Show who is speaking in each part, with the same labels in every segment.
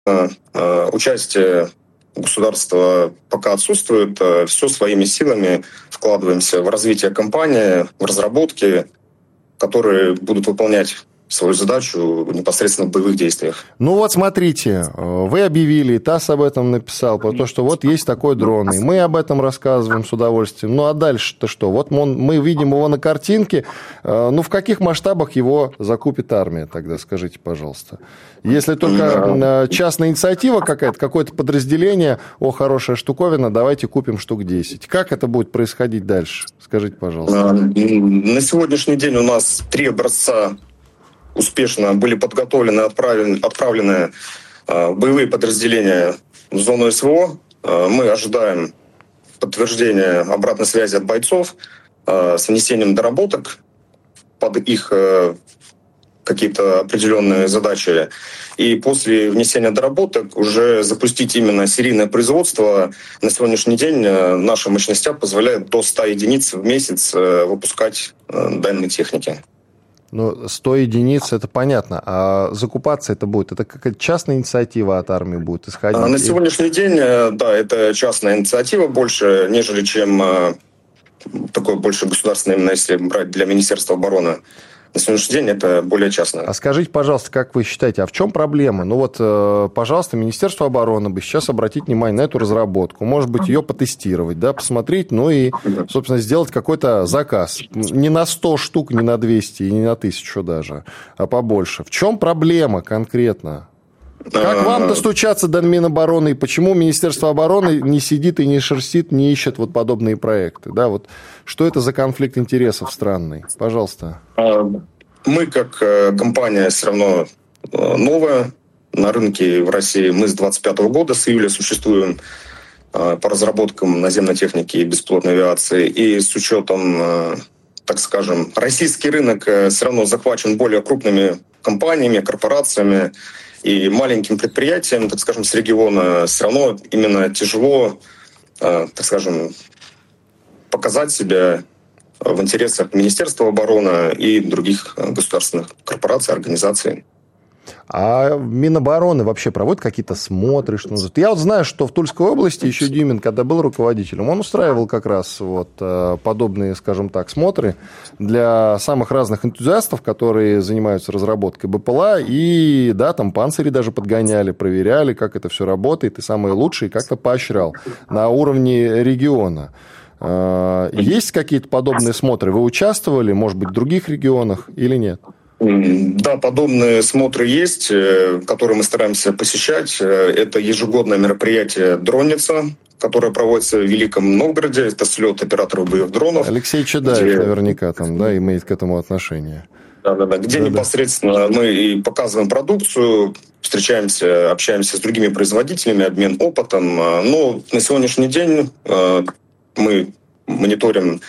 Speaker 1: участие государства пока отсутствует. Все своими силами вкладываемся в развитие компании, в разработки, которые будут выполнять свою задачу непосредственно в боевых действиях.
Speaker 2: Ну вот смотрите, вы объявили, ТАСС об этом написал, про то, что вот есть такой дрон, и мы об этом рассказываем с удовольствием. Ну а дальше-то что? Вот мы видим его на картинке, ну в каких масштабах его закупит армия тогда, скажите, пожалуйста. Если только частная инициатива какая-то, какое-то подразделение, хорошая штуковина, давайте купим штук 10. Как это будет происходить дальше? Скажите, пожалуйста.
Speaker 1: На сегодняшний день у нас 3 образца успешно были подготовлены, отправлены боевые подразделения в зону СВО. Мы ожидаем подтверждения обратной связи от бойцов с внесением доработок под их какие-то определенные задачи. И после внесения доработок уже запустить именно серийное производство. На сегодняшний день наша мощностя позволяет до 100 единиц в месяц выпускать данные техники.
Speaker 2: Ну, 100 единиц, это понятно. А закупаться это будет? Это какая-то частная инициатива от армии будет исходить?
Speaker 1: На сегодняшний день, да, это частная инициатива больше, нежели чем такое больше государственное, именно если брать для Министерства обороны. На сегодняшний день это более частное.
Speaker 2: А скажите, пожалуйста, как вы считаете, а в чем проблема? Ну вот, пожалуйста, Министерство обороны бы сейчас обратить внимание на эту разработку, может быть, ее потестировать, да, посмотреть, ну и, собственно, сделать какой-то заказ. Не на 100 штук, не на 200 и не на 1000 даже, а побольше. В чем проблема конкретно? Как вам достучаться до Минобороны, и почему Министерство обороны не сидит и не шерстит, не ищет вот подобные проекты? Да, вот что это за конфликт интересов странный? Пожалуйста.
Speaker 1: Мы, как компания, все равно новая на рынке в России. Мы с 2025 года, с июля существуем по разработкам наземной техники и беспилотной авиации. И с учетом, так скажем, российский рынок все равно захвачен более крупными компаниями, корпорациями. И маленьким предприятиям, так скажем, с региона все равно именно тяжело, так скажем, показать себя в интересах Министерства обороны и других государственных корпораций, организаций.
Speaker 2: А Минобороны вообще проводит какие-то смотры? Что называется? Я вот знаю, что в Тульской области еще Дюмин, когда был руководителем, он устраивал как раз вот подобные, скажем так, смотры для самых разных энтузиастов, которые занимаются разработкой БПЛА, и да, там панцири даже подгоняли, проверяли, как это все работает, и самые лучшие как-то поощрял на уровне региона. Есть какие-то подобные смотры? Вы участвовали, может быть, в других регионах или нет?
Speaker 1: Да, подобные смотры есть, которые мы стараемся посещать. Это ежегодное мероприятие «Дронница», которое проводится в Великом Новгороде. Это слет операторов боевых дронов.
Speaker 2: Алексей Чедаев наверняка там, да, имеет к этому отношение.
Speaker 1: Да. Где непосредственно мы и показываем продукцию, встречаемся, общаемся с другими производителями, обмен опытом. Но на сегодняшний день мы мониторим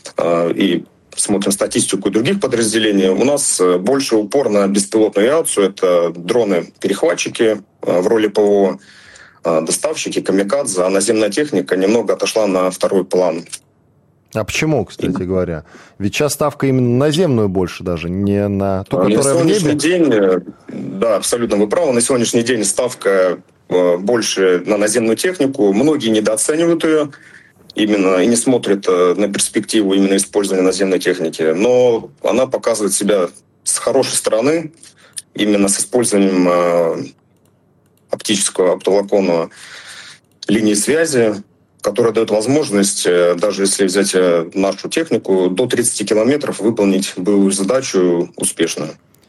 Speaker 1: и смотрим статистику других подразделений. У нас больше упор на беспилотную авиацию. Это дроны-перехватчики в роли ПВО, доставщики, камикадзе. А наземная техника немного отошла на второй план.
Speaker 2: А почему, кстати говоря? Ведь сейчас ставка именно на наземную больше даже, не на ту, которая в небе. На сегодняшний день,
Speaker 1: да, абсолютно вы правы. На сегодняшний день ставка больше на наземную технику. Многие недооценивают ее именно и не смотрят на перспективу именно использования наземной техники. Но она показывает себя с хорошей стороны, именно с использованием оптического, оптоволоконного линии связи, которая дает возможность, даже если взять нашу технику, до 30 километров выполнить боевую задачу успешно.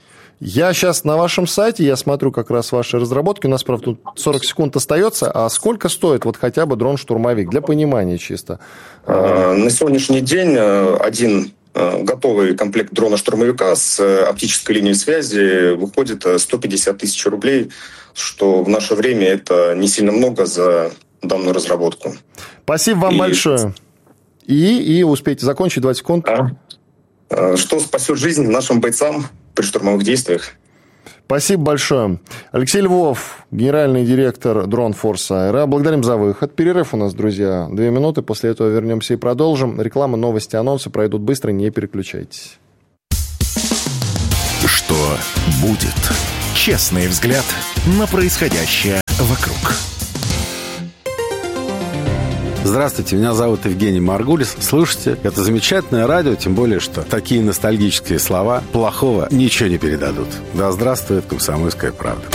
Speaker 2: Я сейчас на вашем сайте, я смотрю как раз ваши разработки, у нас, правда, тут 40 секунд остается, а сколько стоит вот хотя бы дрон-штурмовик, для понимания чисто?
Speaker 1: На сегодняшний день один готовый комплект дрона-штурмовика с оптической линией связи выходит 150 тысяч рублей, что в наше время это не сильно много за данную разработку.
Speaker 2: Спасибо вам большое. И успейте закончить, 20 секунд.
Speaker 1: Что спасет жизнь нашим бойцам при штурмовых действиях.
Speaker 2: Спасибо большое. Алексей Львов, генеральный директор Дронфорс Аэро. Благодарим за выход. Перерыв у нас, друзья, 2 минуты. После этого вернемся и продолжим. Реклама, новости, анонсы пройдут быстро, не переключайтесь.
Speaker 3: Что будет? Честный взгляд на происходящее вокруг.
Speaker 4: Здравствуйте, меня зовут Евгений Маргулис. Слушайте, это замечательное радио, тем более, что такие ностальгические слова плохого ничего не передадут. Да здравствует «Комсомольская правда».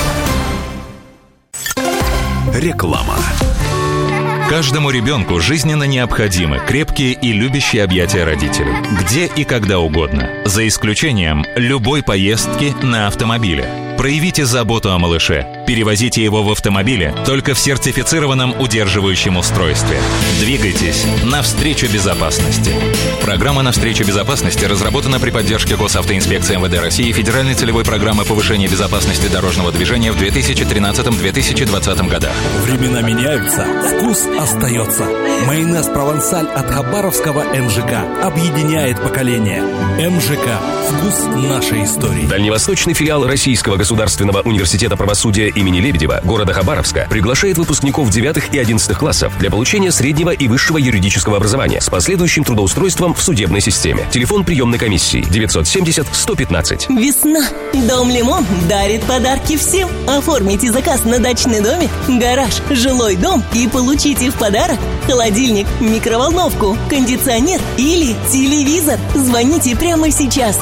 Speaker 3: Реклама.
Speaker 5: Каждому ребенку жизненно необходимы крепкие и любящие объятия родителей. Где и когда угодно. За исключением любой поездки на автомобиле. Проявите заботу о малыше. Перевозите его в автомобиле только в сертифицированном удерживающем устройстве. Двигайтесь навстречу безопасности. Программа «Навстречу безопасности» разработана при поддержке Госавтоинспекции МВД России и Федеральной целевой программы повышения безопасности дорожного движения в 2013-2020 годах.
Speaker 6: Времена меняются, вкус остается. Майонез «Провансаль» от хабаровского МЖК объединяет поколения. МЖК – вкус нашей истории.
Speaker 7: Дальневосточный филиал Российского государственного университета правосудия имени Лебедева города Хабаровска приглашает выпускников 9 и 11 классов для получения среднего и высшего юридического образования с последующим трудоустройством в судебной системе. Телефон приемной комиссии 970-115.
Speaker 8: Весна. Дом Лимон дарит подарки всем. Оформите заказ на дачный домик, гараж, жилой дом и получите в подарок холодильник, микроволновку, кондиционер или телевизор. Звоните прямо сейчас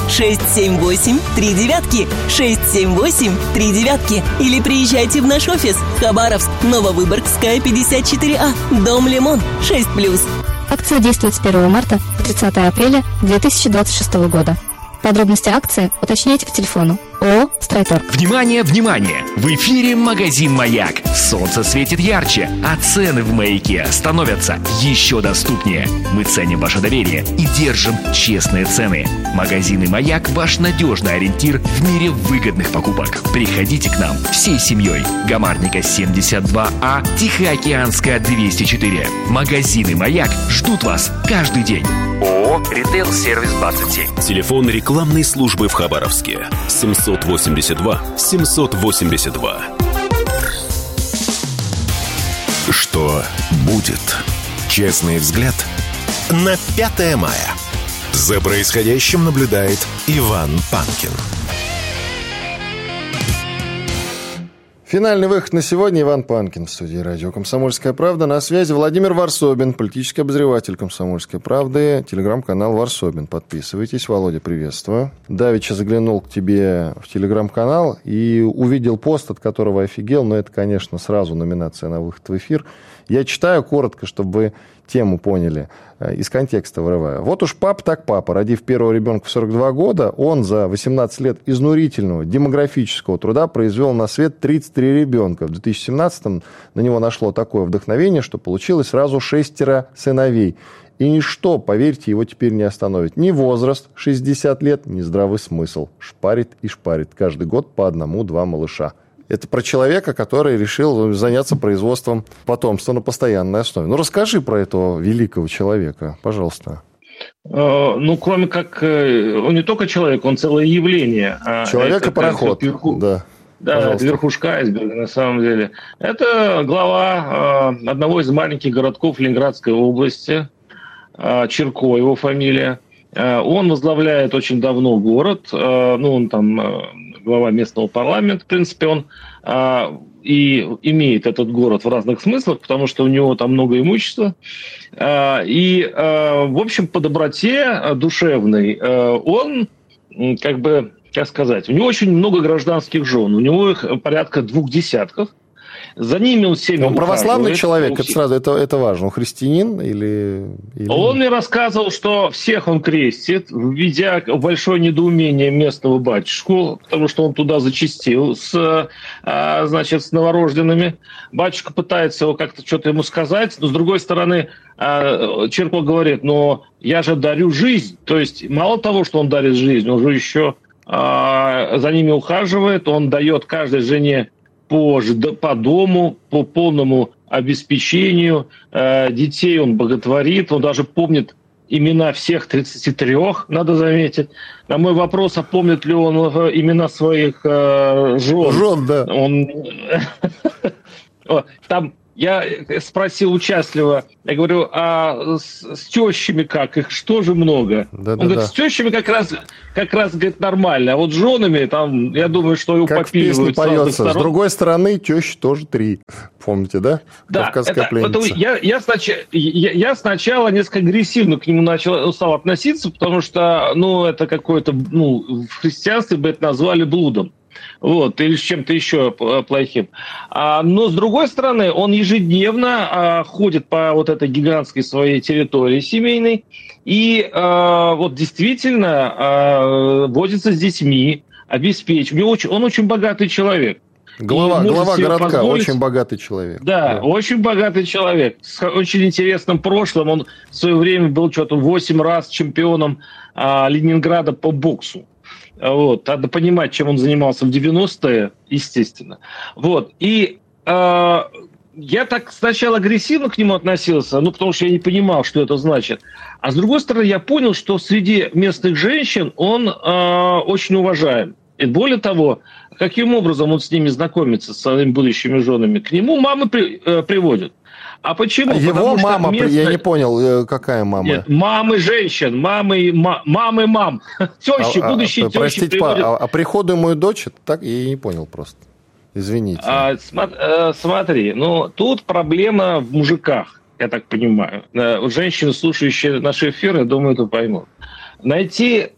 Speaker 8: 678-39, 678-39 или приезжайте в наш офис Хабаровск, Нововыборгская, 54А, Дом Лимон, 6+.
Speaker 9: Акция действует с 1 марта по 30 апреля 2026 года. Подробности акции уточняйте по телефону. ООО «Стройторг».
Speaker 10: Внимание, внимание! В эфире магазин «Маяк». Солнце светит ярче, а цены в «Маяке» становятся еще доступнее. Мы ценим ваше доверие и держим честные цены. Магазин «Маяк» – ваш надежный ориентир в мире выгодных покупок. Приходите к нам всей семьей. Гамарника 72А, Тихоокеанская 204. Магазины «Маяк» ждут вас каждый день. ООО «Ритейл Сервис 27».
Speaker 3: Телефон рекламной службы в Хабаровске 782 782. Что будет? Честный взгляд на 5 мая. За происходящим наблюдает Иван Панкин.
Speaker 2: Финальный выход на сегодня. Иван Панкин в студии радио «Комсомольская правда». На связи Владимир Варсобин, политический обозреватель «Комсомольской правды», телеграм-канал Варсобин. Подписывайтесь. Володя, приветствую. Давеча заглянул к тебе в телеграм-канал и увидел пост, от которого офигел, но это, конечно, сразу номинация на выход в эфир. Я читаю коротко, чтобы вы тему поняли, из контекста вырываю. Вот уж папа так папа. Родив первого ребенка в 42 года, он за 18 лет изнурительного демографического труда произвел на свет 33 ребенка. В 2017-м на него нашло такое вдохновение, что получилось сразу 6 сыновей. И ничто, поверьте, его теперь не остановит. Ни возраст 60 лет, ни здравый смысл. Шпарит и шпарит. Каждый год по 1-2 малыша. Это про человека, который решил заняться производством потомства на постоянной основе. Ну, расскажи про этого великого человека, пожалуйста.
Speaker 11: Ну, кроме как... Он не только человек, он целое явление.
Speaker 2: Человек и пароход. Да.
Speaker 11: Да, это верхушка айсберга, на самом деле. Это глава одного из маленьких городков Ленинградской области. Чирко его фамилия. Он возглавляет очень давно город. Ну, он там... глава местного парламента, в принципе, он и имеет этот город в разных смыслах, потому что у него там много имущества. В общем, по доброте душевной он, как бы, как сказать, у него очень много гражданских жен, у него их порядка 20. За ними он 7
Speaker 2: Он православный человек, это сразу это важно. Он христианин или...
Speaker 11: Он мне рассказывал, что всех он крестит, введя большое недоумение местного батюшку, потому что он туда зачастил с новорожденными. Батюшка пытается его как-то что-то ему сказать, но с другой стороны Чирко говорит, но я же дарю жизнь. То есть мало того, что он дарит жизнь, он же еще за ними ухаживает, он дает каждой жене по дому, по полному обеспечению. Детей он боготворит, он даже помнит имена всех 33, надо заметить. На мой вопрос, а помнит ли он имена своих жен?
Speaker 2: Жен, да.
Speaker 11: Там Я спросил участливо, я говорю, а с тещами как? Их что же много? Он говорит, с тещами как раз, говорит, нормально. А вот с женами, там, я думаю, что его попиливают с разных сторон.
Speaker 2: С другой стороны, тещи тоже 3. Помните, да?
Speaker 11: Да, я сначала несколько агрессивно к нему стал относиться, потому что, это какое-то, в христианстве бы это назвали блудом. Вот, или с чем-то еще плохим. Но, с другой стороны, он ежедневно ходит по вот этой гигантской своей территории семейной и вот действительно возится с детьми, обеспечивает. Он очень богатый человек.
Speaker 2: Глава городка, очень богатый человек.
Speaker 11: Да, очень богатый человек. С очень интересным прошлым. Он в свое время был 8 раз чемпионом Ленинграда по боксу. Вот, надо понимать, чем он занимался в 90-е, естественно. Вот, и я так сначала агрессивно к нему относился, потому что я не понимал, что это значит. А с другой стороны, я понял, что среди местных женщин он очень уважаем. И более того, каким образом он с ними знакомится, с своими будущими женами? К нему мамы приводят. А почему?
Speaker 2: Его мама, я не понял, какая мама?
Speaker 11: Нет, мамы женщин, мамы мам. Тещи, будущие тещи.
Speaker 2: Простите, приводят... приходу мою дочь, так я не понял просто. Извините.
Speaker 11: Смотри, тут проблема в мужиках, я так понимаю. Женщины, слушающие наши эфиры, думаю, это поймут. Найти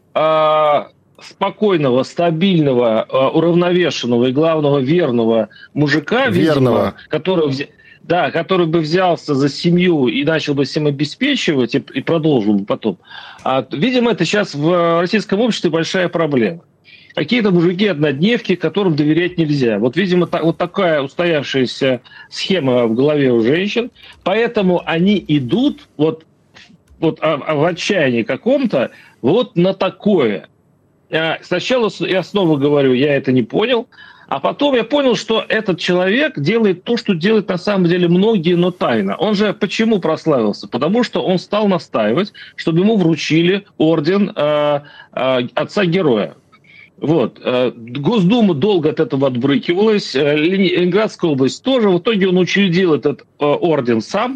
Speaker 11: спокойного, стабильного, уравновешенного и, главного, верного мужика, видимо, который бы взялся за семью и начал бы всем обеспечивать и продолжил бы потом. Видимо, это сейчас в российском обществе большая проблема. Какие-то мужики-однодневки, которым доверять нельзя. Вот, видимо, вот такая устоявшаяся схема в голове у женщин. Поэтому они идут в отчаянии каком-то вот на такое. Сначала, я снова говорю, я это не понял. А потом я понял, что этот человек делает то, что делают на самом деле многие, но тайно. Он же почему прославился? Потому что он стал настаивать, чтобы ему вручили орден отца-героя. Вот. Госдума долго от этого отбрыкивалась. Ленинградская область тоже. В итоге он учредил этот орден сам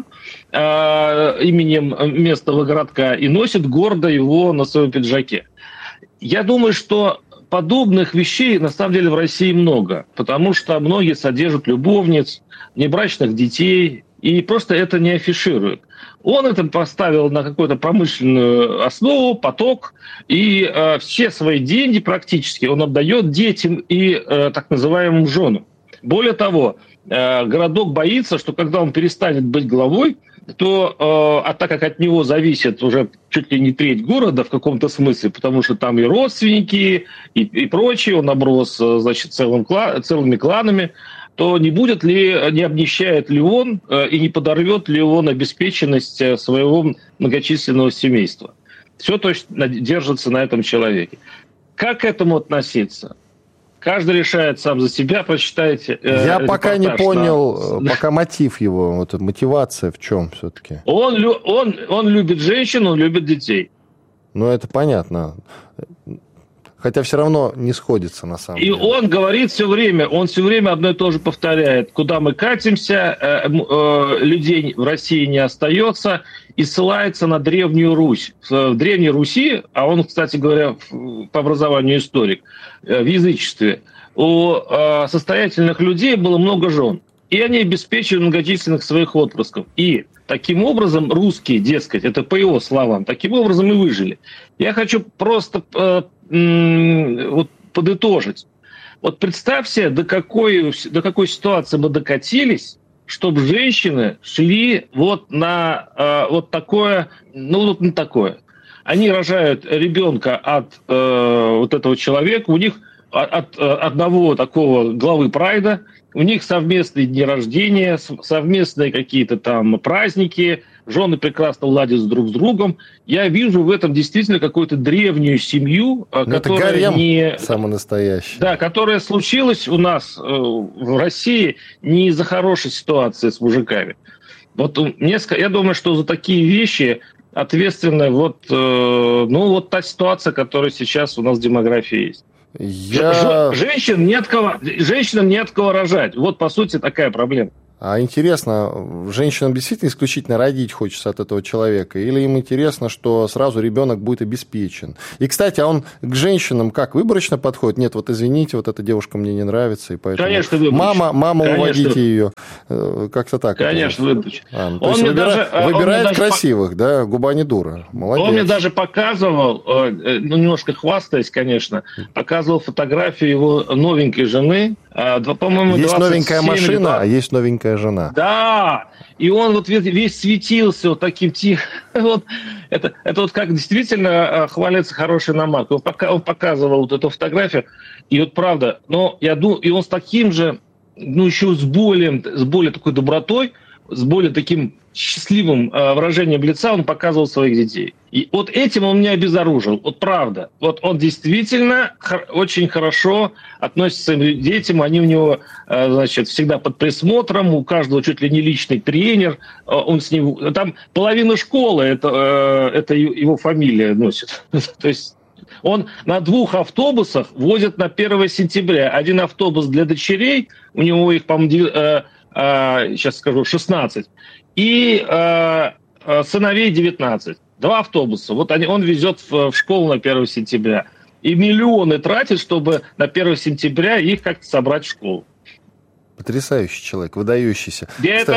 Speaker 11: именем местного городка и носит гордо его на своем пиджаке. Я думаю, что подобных вещей на самом деле в России много, потому что многие содержат любовниц, внебрачных детей и просто это не афишируют. Он это поставил на какую-то промышленную основу, поток, и все свои деньги практически он отдает детям и так называемым женам. Более того, городок боится, что когда он перестанет быть главой, то, так как от него зависит уже чуть ли не треть города в каком-то смысле, потому что там и родственники, и прочее, он оброс, значит, целыми кланами, то не обнищает ли он и не подорвет ли он обеспеченность своего многочисленного семейства. Все точно держится на этом человеке. Как к этому относиться? Каждый решает сам за себя, прочитайте.
Speaker 2: Я пока не понял, пока мотив его, вот мотивация в чем все-таки?
Speaker 11: Он любит женщин, он любит детей.
Speaker 2: Ну, это понятно. Хотя все равно не сходится на самом деле.
Speaker 11: И он говорит все время, одно и то же повторяет. Куда мы катимся, людей в России не остается, и ссылается на Древнюю Русь. В Древней Руси, а он, кстати говоря, по образованию историк, в язычестве, у состоятельных людей было много жен. И они обеспечивали многочисленных своих отпрысков. И таким образом русские, дескать, это по его словам, таким образом и выжили. Я хочу просто подытожить. Вот представьте, до какой ситуации мы докатились, чтобы женщины шли на такое. Они рожают ребенка от этого человека, у них от одного такого главы прайда, у них совместные дни рождения, совместные какие-то там праздники, жены прекрасно ладят друг с другом. Я вижу в этом действительно какую-то древнюю семью, которая не
Speaker 2: самый настоящий.
Speaker 11: Да, которая случилась у нас в России не из-за хорошей ситуации с мужиками. Я думаю, что за такие вещи ответственна та ситуация, которая сейчас у нас в демографии есть. Женщинам не от кого рожать. Вот, по сути, такая проблема.
Speaker 2: А интересно, женщинам действительно исключительно родить хочется от этого человека? Или им интересно, что сразу ребенок будет обеспечен? И, кстати, а он к женщинам как, выборочно подходит? Нет, вот извините, вот эта девушка мне не нравится, и поэтому...
Speaker 11: Конечно, выборочно.
Speaker 2: Мама, уводите ее. Как-то так.
Speaker 11: Конечно, выборочно.
Speaker 2: То есть выбирает красивых, да? Губа не дура. Молодец.
Speaker 11: Он мне даже показывал, немножко хвастаясь, конечно, показывал фотографию его новенькой жены. По-моему,
Speaker 2: есть новенькая машина, а есть новенькая жена.
Speaker 11: Да, и он вот весь светился вот таким тихо. Вот, это вот как действительно хвалится хороший намак. Он показывал вот эту фотографию, и вот правда, но я думаю, и он с таким же, еще с более такой добротой, с более таким счастливым выражением лица он показывал своих детей. И вот этим он меня обезоружил. Вот правда. Вот он действительно очень хорошо относится к своим детям. Они у него, всегда под присмотром. У каждого чуть ли не личный тренер. Он с ним... Там половина школы, это его фамилия носит. То есть он на 2 автобусах возит на 1 сентября. Один автобус для дочерей. У него их, по-моему, сейчас скажу, 16. И сыновей 19. 2 автобуса. Вот он везет в школу на 1 сентября. И миллионы тратит, чтобы на 1 сентября их как-то собрать в школу.
Speaker 2: Потрясающий человек, выдающийся.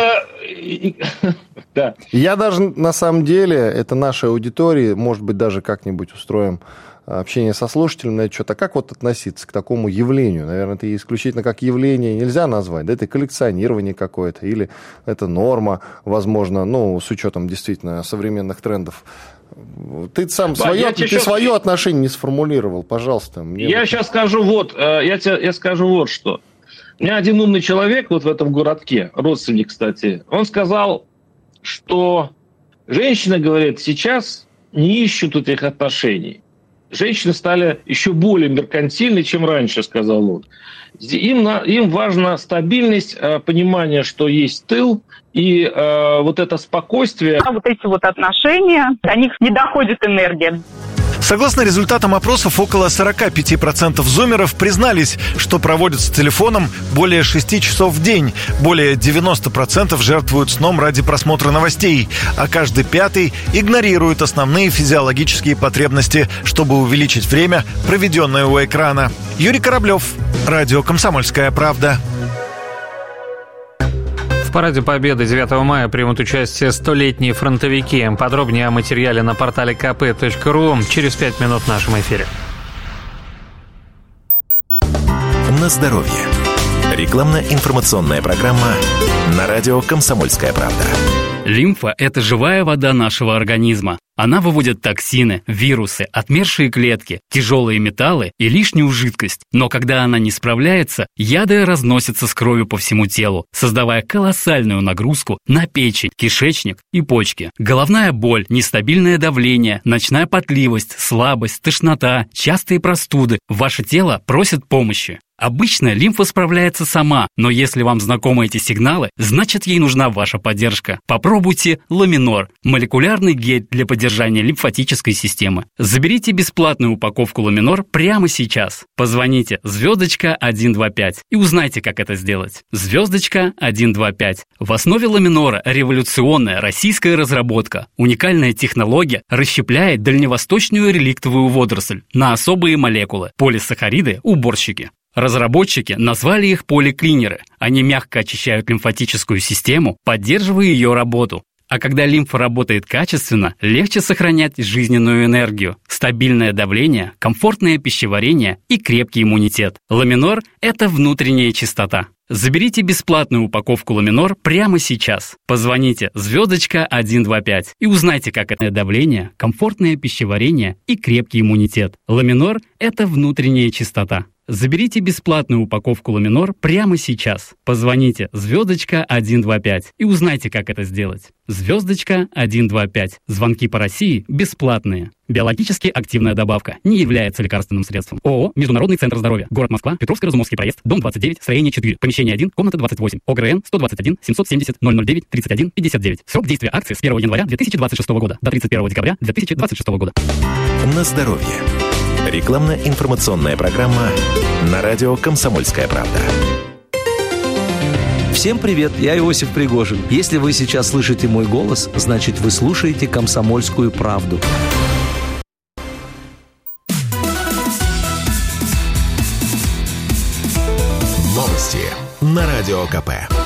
Speaker 11: Да.
Speaker 2: Я даже, на самом деле, это нашей аудитории, может быть, даже как-нибудь устроим общение со слушателем на это что-то. Как вот относиться к такому явлению? Наверное, это исключительно как явление нельзя назвать. Да, это коллекционирование какое-то, или это норма, возможно, с учетом действительно современных трендов. Ты сам свое отношение не сформулировал, пожалуйста.
Speaker 11: Я сейчас скажу я скажу вот что. У меня один умный человек вот в этом городке, родственник, кстати, он сказал, что женщины, говорит, сейчас не ищут этих отношений. Женщины стали еще более меркантильны, чем раньше, сказал он. Им важна стабильность, понимание, что есть тыл, и вот это спокойствие.
Speaker 12: Вот эти вот отношения, до них не доходит энергия.
Speaker 13: Согласно результатам опросов, около 45% зумеров признались, что проводят с телефоном более 6 часов в день. Более 90% жертвуют сном ради просмотра новостей, а каждый 5-й игнорирует основные физиологические потребности, чтобы увеличить время, проведенное у экрана. Юрий Кораблев, радио «Комсомольская правда».
Speaker 14: В параде Победы 9 мая примут участие 100-летние фронтовики. Подробнее о материале на портале kp.ru через 5 минут в нашем эфире.
Speaker 3: На здоровье. Рекламно-информационная программа на радио «Комсомольская правда».
Speaker 15: Лимфа – это живая вода нашего организма. Она выводит токсины, вирусы, отмершие клетки, тяжелые металлы и лишнюю жидкость. Но когда она не справляется, яды разносятся с кровью по всему телу, создавая колоссальную нагрузку на печень, кишечник и почки. Головная боль, нестабильное давление, ночная потливость, слабость, тошнота, частые простуды. Ваше тело просит помощи. Обычно лимфа справляется сама, но если вам знакомы эти сигналы, значит ей нужна ваша поддержка. Попробуйте Ламинор – молекулярный гель для поддержания лимфатической системы. Заберите бесплатную упаковку Ламинор прямо сейчас. Позвоните *125 и узнайте, как это сделать. *125. В основе Ламинора революционная российская разработка. Уникальная технология расщепляет дальневосточную реликтовую водоросль на особые молекулы – полисахариды-уборщики. Разработчики назвали их поликлинеры. Они мягко очищают лимфатическую систему, поддерживая ее работу. А когда лимфа работает качественно, легче сохранять жизненную энергию, стабильное давление, комфортное пищеварение и крепкий иммунитет. Ламинор – это внутренняя чистота. Заберите бесплатную упаковку Ламинор прямо сейчас. Позвоните *125 и узнайте, как это давление, комфортное пищеварение и крепкий иммунитет. Ламинор – это внутренняя чистота. Заберите бесплатную упаковку Ламинор прямо сейчас. Позвоните *125 и узнайте, как это сделать. *125. Звонки по России бесплатные. Биологически активная добавка. Не является лекарственным средством. ООО «Международный центр здоровья». Город Москва. Петровско-Разумовский проезд. Дом 29. Строение 4. Помещение 1. Комната 28. ОГРН 121 770 009 31 59. Срок действия акции с 1 января 2026 года до 31 декабря 2026 года.
Speaker 3: На здоровье. Рекламно-информационная программа на радио «Комсомольская правда».
Speaker 16: Всем привет, я Иосиф Пригожин. Если вы сейчас слышите мой голос, значит, вы слушаете «Комсомольскую правду».
Speaker 3: Новости на Радио КП.